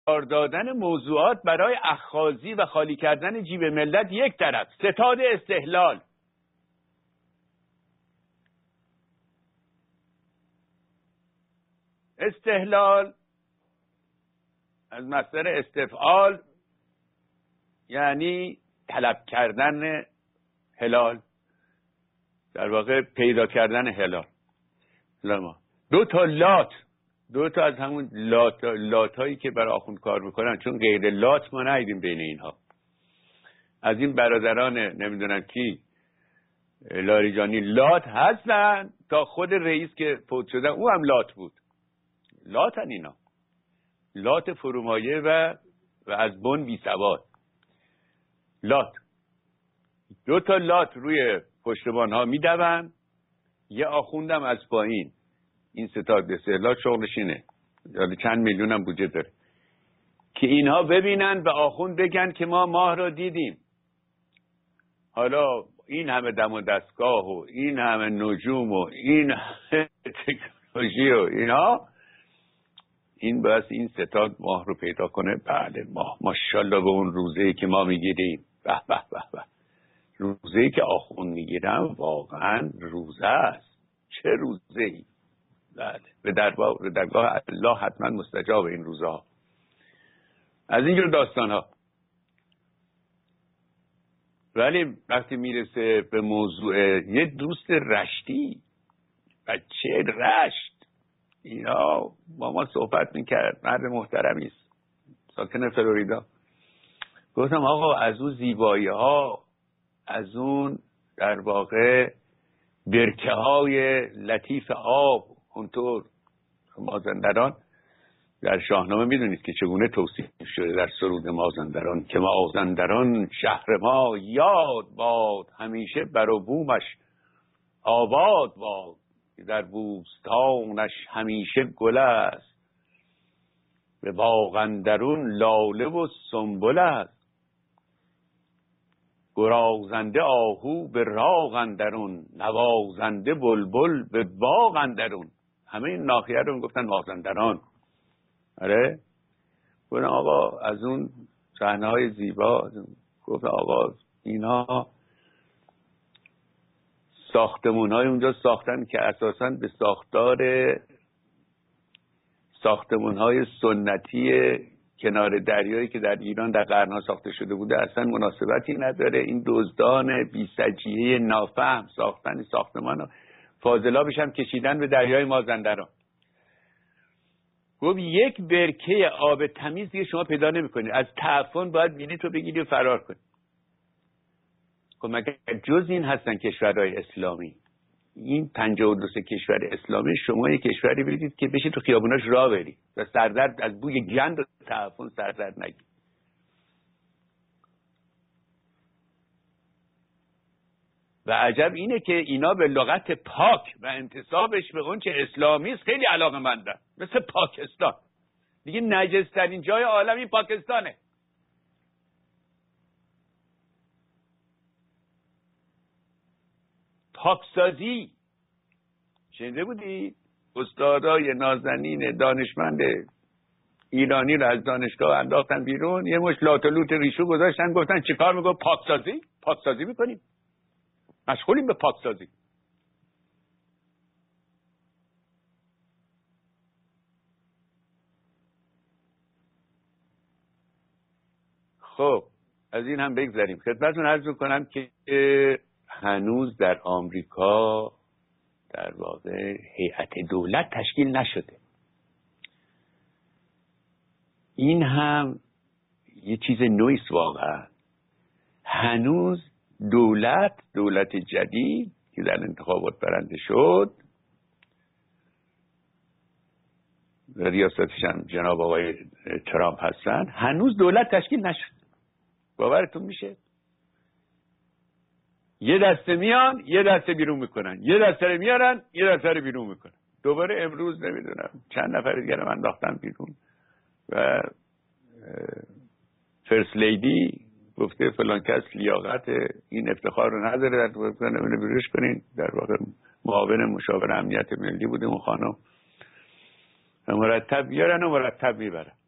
دادن موضوعات برای اخاذی و خالی کردن جیب ملت یک طرف، ستاد استحلال از مصدر استفعال یعنی طلب کردن هلال، در واقع پیدا کردن هلال. دو تا از همون لاتایی که برای آخوند کار میکنن، چون غیر لات ما ندیدیم بین اینها. از این برادران نمیدونم کی لاریجانی لات هستن تا خود رئیس که فوت شدن او هم لات بود. لاتن اینا، لات فرومایه و از بن بی سواد. لات، دو تا لات روی پشتبان ها میدون، یه آخوندم از پایین. این ستاد به استحلال شغلش اینه، چند میلیون هم بودجه داره که اینها ببینن به آخوند بگن که ما ماه را دیدیم. حالا این همه دم و دستگاه و این همه نجوم و این همه تکنولوژی و اینها، این باید این ستاد ماه رو پیدا کنه. بله ماه، ماشاءالله به اون روزه‌ای که ما میگیریم، به به به به، روزه‌ای که آخوند میگیرم واقعا روزه است. چه روزه‌ای! بله، به درگاه الله حتما مستجاب این روزها. از اینجور داستان ها. ولی وقتی میرسه به موضوع یه دوست رشتی، بچه رشت، اینا با ما صحبت میکرد، مرد محترمی است، ساکن فلوریدا. گفتم آقا از اون زیبایی ها، از اون در واقع برکه های لطیف آب، اونطور مازندران در شاهنامه میدونید که چگونه توصیف شده در سرود مازندران که مازندران شهر ما یاد باد، همیشه بر و بومش آباد باد، در بوستانش همیشه گل است، به باغ اندرون لاله و سنبل است، گرازنده آهو به راغ اندرون، نوازنده بلبل به باغ اندرون. همه این ناحیه رو گفتن مازندران. آره، گفتن آقا از اون صحنه‌های زیبا، گفتن آقا اینا ساختمون‌های اونجا ساختن که اساساً به ساختار ساختمون‌های سنتی کنار دریایی که در ایران در قرن‌ها ساخته شده بوده اصلا مناسبتی نداره. این دزدان بی‌سجیه نافهم ساختن ساختمانو، فاضلابش هم کشیدن به دریای مازندران. گفت یک برکه آب تمیز دیگه شما پیدا نمی‌کنید، از تعفن باید بلیط رو بگیری و فرار کنید. خب مگر جز این هستن کشورهای اسلامی؟ این 52 کشور اسلامی، شما یک کشوری بگید که بشید تو خیابوناش راه برید و سردرد از بوی گند و تعفن سردرد نگید. و عجب اینه که اینا به لغت پاک و انتسابش به اون چه اسلامی است خیلی علاقه‌مندن، مثل پاکستان. دیگه نجس‌ترین جای عالم این پاکستانه. پاکسازی شنیده بودی؟ استادای نازنین دانشمند ایرانی رو از دانشگاه انداختن بیرون، یه مش لاتولوت ریشو گذاشتن، گفتن چه کار میگو؟ پاکسازی میکنیم، مشغولیم به پاکسازی. خب از این هم بگذاریم. خدمتتون عرض میکنم که هنوز در آمریکا در واقع هیئت دولت تشکیل نشده. این هم یه چیز نویست واقعا. هنوز دولت جدید که در انتخابات برنده شد، ریاستش هم جناب آقای ترامپ هستن، هنوز دولت تشکیل نشد. باورتون میشه؟ یه دسته میان، یه دسته بیرون میکنن، یه دسته رو میارن، یه دسته رو بیرون میکنن. دوباره امروز نمیدونم چند نفر دیگه رو من انداختن بیرون و فرست لیدی گفته فلان کس لیاقت این افتخار رو نداره، در واقع نمیدونه بیروش کنین. در واقع معاون مشاور امنیت ملی بوده اون خانم. مرتب بیارن و مرتب میبرن.